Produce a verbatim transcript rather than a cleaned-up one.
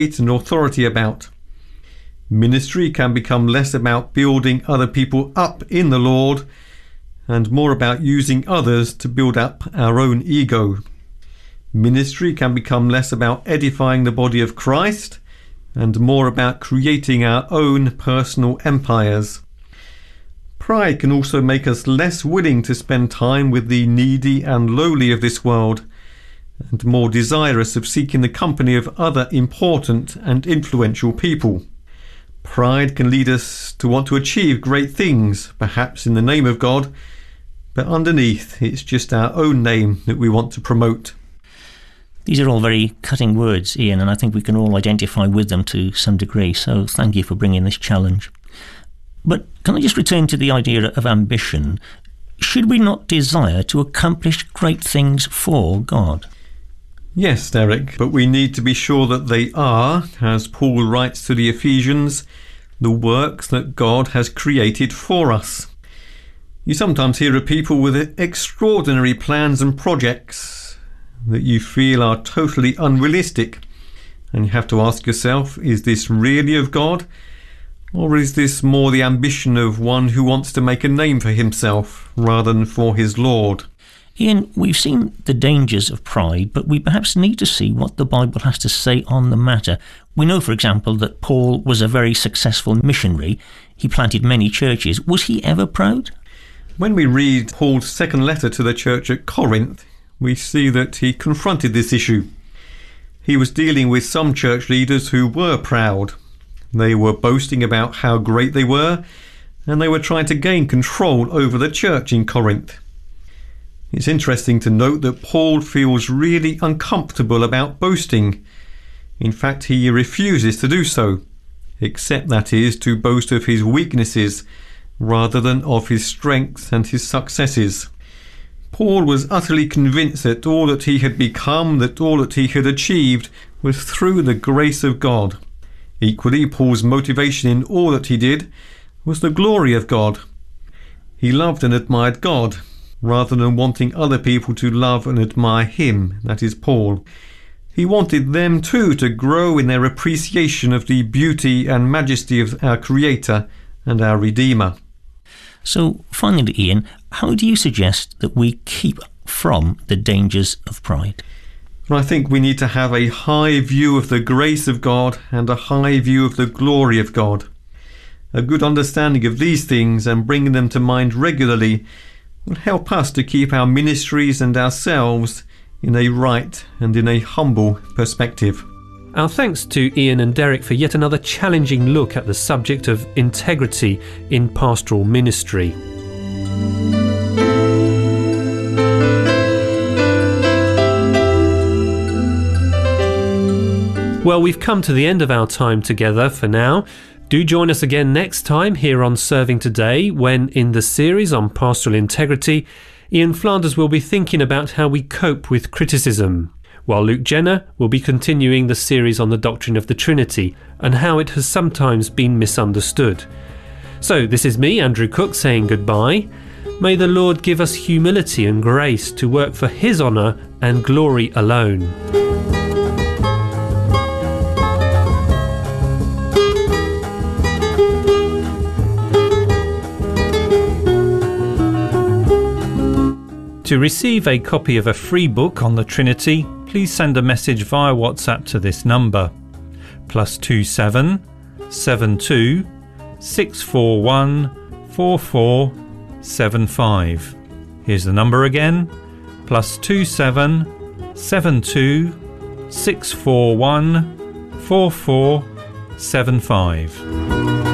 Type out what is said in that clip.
and authority about. Ministry can become less about building other people up in the Lord and more about using others to build up our own ego. Ministry can become less about edifying the body of Christ and more about creating our own personal empires. Pride can also make us less willing to spend time with the needy and lowly of this world, and more desirous of seeking the company of other important and influential people. Pride can lead us to want to achieve great things, perhaps in the name of God, but underneath it's just our own name that we want to promote. These are all very cutting words, Ian, and I think we can all identify with them to some degree, so thank you for bringing this challenge. But can I just return to the idea of ambition? Should we not desire to accomplish great things for God? Yes, Derek, but we need to be sure that they are, as Paul writes to the Ephesians, the works that God has created for us. You sometimes hear of people with extraordinary plans and projects that you feel are totally unrealistic, and you have to ask yourself, is this really of God, or is this more the ambition of one who wants to make a name for himself rather than for his Lord? Ian, we've seen the dangers of pride, but we perhaps need to see what the Bible has to say on the matter. We know, for example, that Paul was a very successful missionary. He planted many churches. Was he ever proud? When we read Paul's second letter to the church at Corinth, we see that he confronted this issue. He was dealing with some church leaders who were proud. They were boasting about how great they were, and they were trying to gain control over the church in Corinth. It's interesting to note that Paul feels really uncomfortable about boasting. In fact, he refuses to do so, except that is to boast of his weaknesses rather than of his strengths and his successes. Paul was utterly convinced that all that he had become, that all that he had achieved, was through the grace of God. Equally, Paul's motivation in all that he did was the glory of God. He loved and admired God, rather than wanting other people to love and admire him, that is Paul. He wanted them too to grow in their appreciation of the beauty and majesty of our Creator and our Redeemer. So, finally, Ian, how do you suggest that we keep from the dangers of pride? Well, I think we need to have a high view of the grace of God and a high view of the glory of God. A good understanding of these things and bringing them to mind regularly will help us to keep our ministries and ourselves in a right and in a humble perspective. Our thanks to Ian and Derek for yet another challenging look at the subject of integrity in pastoral ministry. Well, we've come to the end of our time together for now. Do join us again next time here on Serving Today, when in the series on pastoral integrity, Ian Flanders will be thinking about how we cope with criticism, while Luke Jenner will be continuing the series on the doctrine of the Trinity and how it has sometimes been misunderstood. So this is me, Andrew Cook, saying goodbye. May the Lord give us humility and grace to work for His honour and glory alone. To receive a copy of a free book on the Trinity, please send a message via WhatsApp to this number, plus two seven seven two six four one four four seven five. Here's the number again, plus two seven seven two six four one four four seven five.